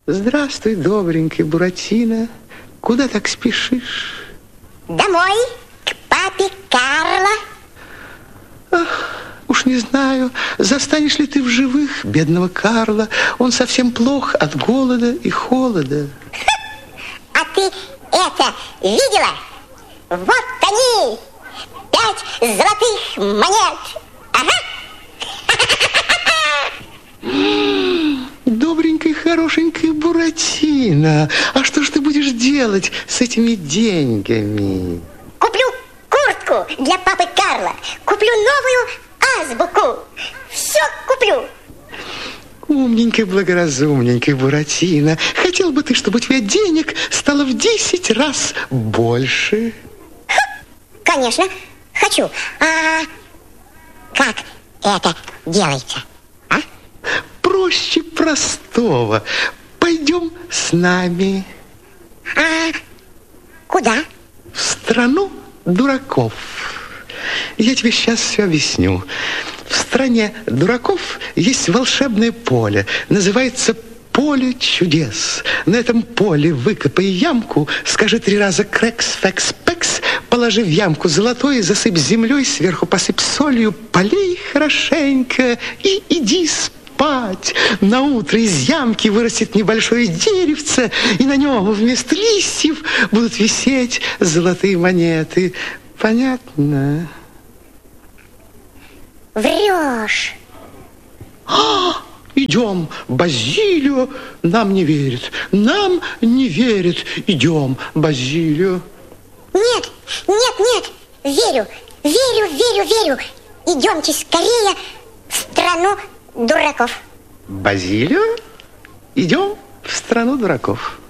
Здравствуй, добренький Буратино. Куда так спешишь? Домой, к папе Карло. Ах, уж не знаю, застанешь ли ты в живых бедного Карла. Он совсем плох от голода и холода. А ты это видела? Вот они, 5 золотых монет. Ага. Добренький, хорошенький Буратино. А что ж ты будешь делать с этими деньгами? Куплю куртку для папы Карла. Куплю новую азбуку. Все куплю. Умненький, благоразумненький Буратино. Хотел бы ты, чтобы у тебя денег стало в 10 раз больше? Конечно, хочу. А как это делается? А? Проще простого. Пойдем с нами. А куда? В страну дураков. Я тебе сейчас все объясню. В стране дураков есть волшебное поле. Называется поле чудес. На этом поле выкопай ямку, скажи 3 раза крекс, фекс, пекс, положи в ямку золотой, засыпь землей, сверху посыпь солью, полей хорошенько и иди спать. На утро из ямки вырастет небольшое деревце, и на нем вместо листьев будут висеть золотые монеты. Понятно? Врешь. Идем, Базилио нам не верит. Нам не верит. Идем, Базилио. Нет, нет, нет. Верю, верю, верю, верю. Идемте скорее в страну дураков. Базилио, идем в страну дураков.